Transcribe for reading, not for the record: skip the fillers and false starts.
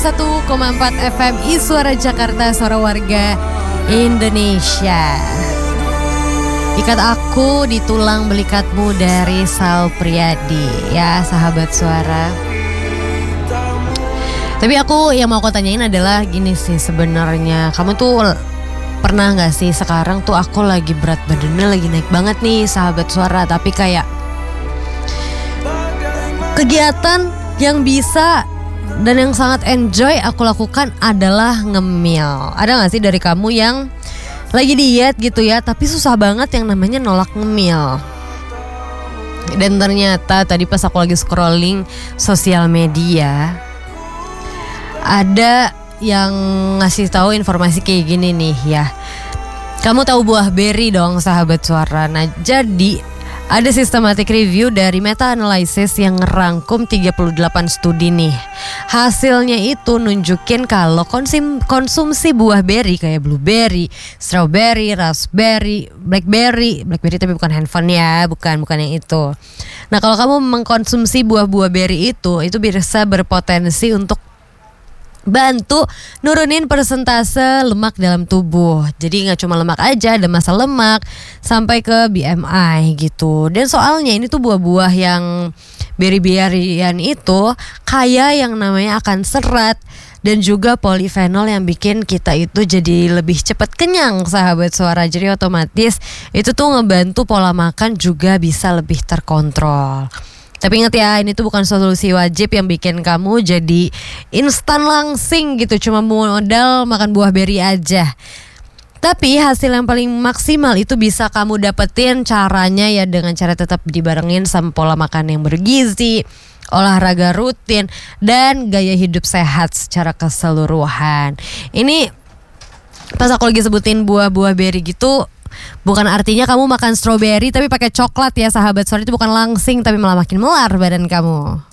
1,4 FM Suara Jakarta, suara warga Indonesia. Ikat aku di tulang belikatmu dari Sal Priadi. Ya sahabat suara. Tapi aku yang mau aku tanyain adalah gini sih sebenarnya. Kamu tuh pernah gak sih sekarang tuh aku lagi berat badannya lagi naik banget nih sahabat suara. Tapi kayak kegiatan yang bisa dan yang sangat enjoy aku lakukan adalah ngemil. Ada gak sih dari kamu yang lagi diet gitu ya, tapi susah banget yang namanya nolak ngemil? Dan ternyata tadi pas aku lagi scrolling sosial media, ada yang ngasih tahu informasi kayak gini nih ya. Kamu tahu buah beri dong sahabat suara. Nah jadi ada systematic review dari meta-analysis yang ngerangkum 38 studi nih. Hasilnya itu nunjukin kalau konsumsi buah beri kayak blueberry, strawberry, raspberry, blackberry tapi bukan handphone ya, bukan yang itu. Nah kalau kamu mengkonsumsi buah-buah beri itu bisa berpotensi untuk bantu nurunin persentase lemak dalam tubuh. Jadi gak cuma lemak aja, ada massa lemak sampai ke BMI gitu. Dan soalnya ini tuh buah-buah yang beri-berian itu kaya yang namanya akan serat dan juga polifenol yang bikin kita itu jadi lebih cepat kenyang sahabat suara. Jadi otomatis itu tuh ngebantu pola makan juga bisa lebih terkontrol. Tapi ingat ya, ini tuh bukan solusi wajib yang bikin kamu jadi instan langsing gitu, cuma modal makan buah beri aja. Tapi hasil yang paling maksimal itu bisa kamu dapetin caranya ya dengan cara tetap dibarengin sama pola makan yang bergizi, olahraga rutin, dan gaya hidup sehat secara keseluruhan. Ini pas aku lagi sebutin buah-buah beri gitu, bukan artinya kamu makan stroberi tapi pakai coklat ya sahabat suara. Itu bukan langsing tapi malah makin melar badan kamu.